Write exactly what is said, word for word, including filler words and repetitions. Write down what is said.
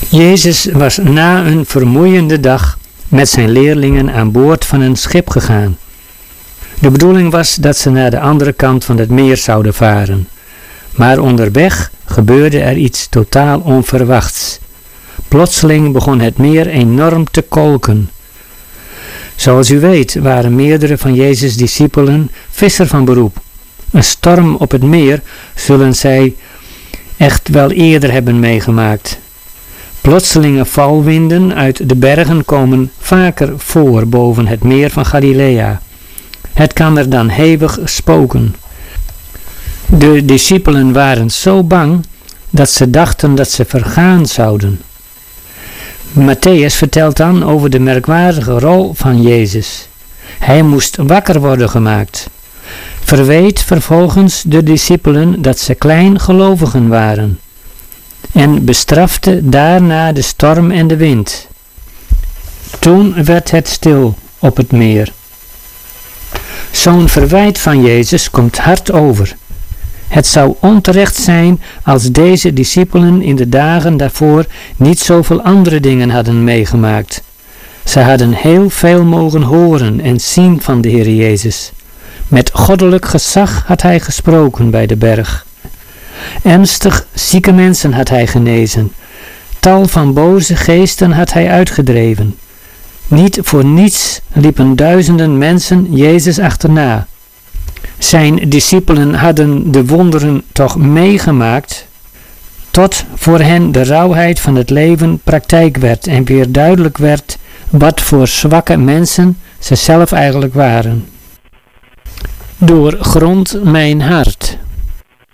Jezus was na een vermoeiende dag met zijn leerlingen aan boord van een schip gegaan. De bedoeling was dat ze naar de andere kant van het meer zouden varen. Maar onderweg gebeurde er iets totaal onverwachts. Plotseling begon het meer enorm te kolken. Zoals u weet waren meerdere van Jezus' discipelen visser van beroep. Een storm op het meer zullen zij echt wel eerder hebben meegemaakt. Plotselinge valwinden uit de bergen komen vaker voor boven het meer van Galilea. Het kan er dan hevig spoken. De discipelen waren zo bang dat ze dachten dat ze vergaan zouden. Matthäus vertelt dan over de merkwaardige rol van Jezus. Hij moest wakker worden gemaakt. Verweet vervolgens de discipelen dat ze kleingelovigen waren. En bestrafte daarna de storm en de wind. Toen werd het stil op het meer. Zo'n verwijt van Jezus komt hard over. Het zou onterecht zijn als deze discipelen in de dagen daarvoor niet zoveel andere dingen hadden meegemaakt. Ze hadden heel veel mogen horen en zien van de Heer Jezus. Met goddelijk gezag had hij gesproken bij de berg. Ernstig zieke mensen had hij genezen. Tal van boze geesten had hij uitgedreven. Niet voor niets liepen duizenden mensen Jezus achterna. Zijn discipelen hadden de wonderen toch meegemaakt, tot voor hen de rauwheid van het leven praktijk werd en weer duidelijk werd wat voor zwakke mensen ze zelf eigenlijk waren. Doorgrond mijn hart.